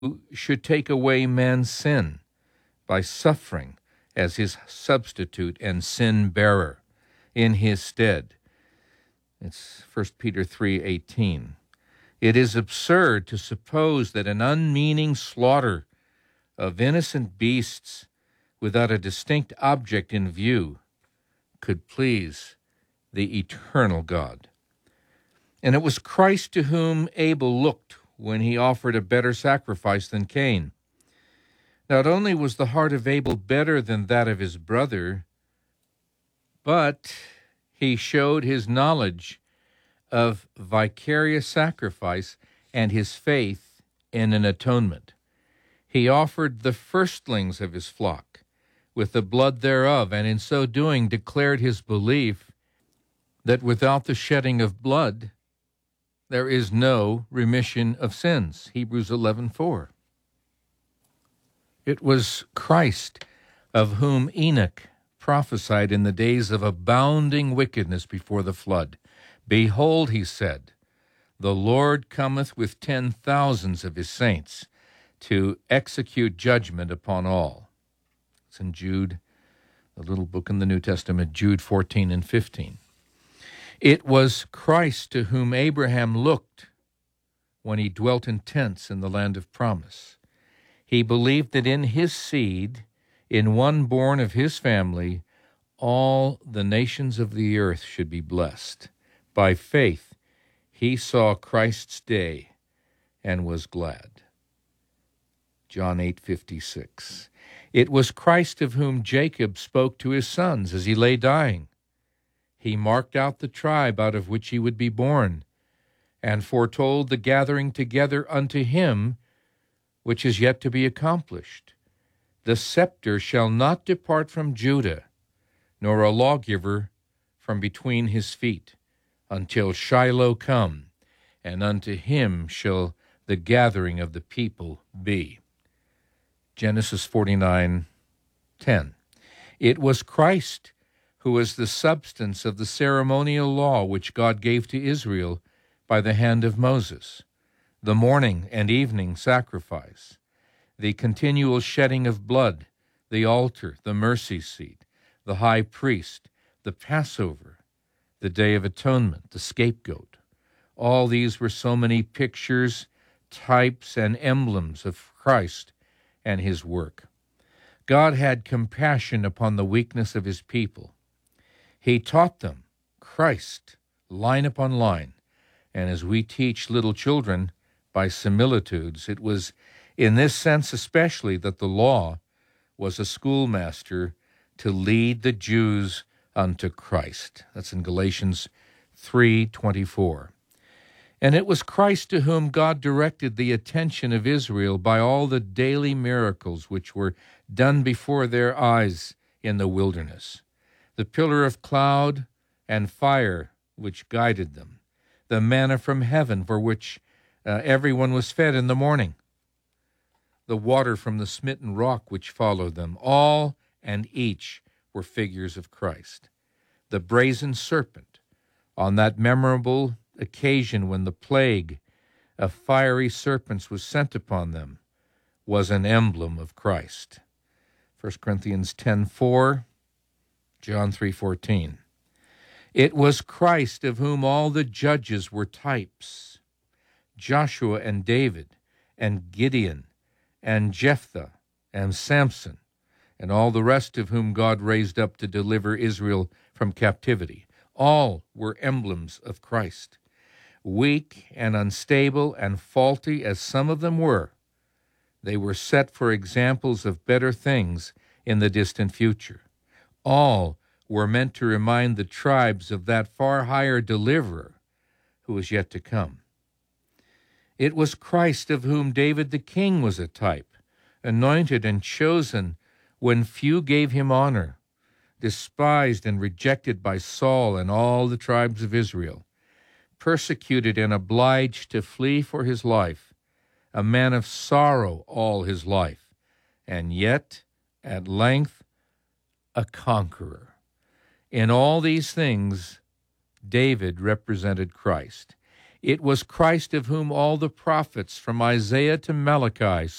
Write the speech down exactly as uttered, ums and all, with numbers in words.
who should take away man's sin by suffering as his substitute and sin-bearer in his stead. It's First Peter three eighteen. It is absurd to suppose that an unmeaning slaughter of innocent beasts without a distinct object in view could please the eternal God. And it was Christ to whom Abel looked when he offered a better sacrifice than Cain. Not only was the heart of Abel better than that of his brother, but he showed his knowledge of vicarious sacrifice and his faith in an atonement. He offered the firstlings of his flock with the blood thereof, and in so doing declared his belief that without the shedding of blood there is no remission of sins. Hebrews eleven four. It was Christ of whom Enoch prophesied in the days of abounding wickedness before the flood. Behold, he said, the Lord cometh with ten thousands of his saints to execute judgment upon all. It's in Jude, the little book in the New Testament, Jude fourteen and fifteen. It was Christ to whom Abraham looked when he dwelt in tents in the land of promise. He believed that in his seed, in one born of his family, all the nations of the earth should be blessed. By faith, he saw Christ's day and was glad. John eight fifty-six. It was Christ of whom Jacob spoke to his sons as he lay dying. He marked out the tribe out of which he would be born, and foretold the gathering together unto him, which is yet to be accomplished. The scepter shall not depart from Judah, nor a lawgiver from between his feet, until Shiloh come, and unto him shall the gathering of the people be. Genesis forty-nine ten. It was Christ who was the substance of the ceremonial law which God gave to Israel by the hand of Moses, the morning and evening sacrifice, the continual shedding of blood, the altar, the mercy seat, the high priest, the Passover, the Day of Atonement, the scapegoat. All these were so many pictures, types, and emblems of Christ and his work. God had compassion upon the weakness of his people. He taught them Christ, line upon line, and as we teach little children by similitudes, it was in this sense especially that the law was a schoolmaster to lead the Jews unto Christ. That's in Galatians three twenty-four. And it was Christ to whom God directed the attention of Israel by all the daily miracles which were done before their eyes in the wilderness. The pillar of cloud and fire which guided them, the manna from heaven for which uh, everyone was fed in the morning, the water from the smitten rock which followed them, all and each were figures of Christ. The brazen serpent, on that memorable occasion when the plague of fiery serpents was sent upon them, was an emblem of Christ. First Corinthians ten four, John three fourteen. It was Christ of whom all the judges were types, Joshua and David and Gideon and Jephthah and Samson, and all the rest of whom God raised up to deliver Israel from captivity. All were emblems of Christ. Weak and unstable and faulty as some of them were, they were set for examples of better things in the distant future. All were meant to remind the tribes of that far higher deliverer who was yet to come. It was Christ of whom David the king was a type, anointed and chosen when few gave him honor, despised and rejected by Saul and all the tribes of Israel, persecuted and obliged to flee for his life, a man of sorrow all his life, and yet, at length, a conqueror. In all these things, David represented Christ. It was Christ of whom all the prophets from Isaiah to Malachi